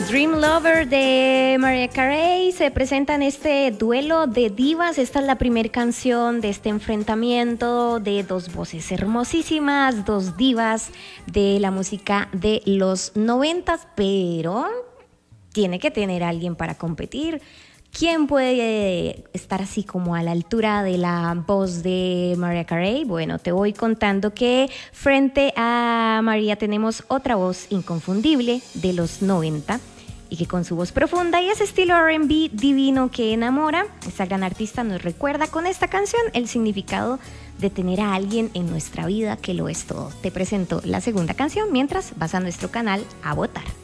Dream Lover de Mariah Carey se presenta en este duelo de divas. Esta es la primera canción de este enfrentamiento de dos voces hermosísimas, dos divas de la música de los 90, pero tiene que tener a alguien para competir. ¿Quién puede estar así como a la altura de la voz de Mariah Carey? Bueno, te voy contando que frente a Mariah tenemos otra voz inconfundible de los 90 y que con su voz profunda y ese estilo R&B divino que enamora, esta gran artista nos recuerda con esta canción el significado de tener a alguien en nuestra vida que lo es todo. Te presento la segunda canción mientras vas a nuestro canal a votar.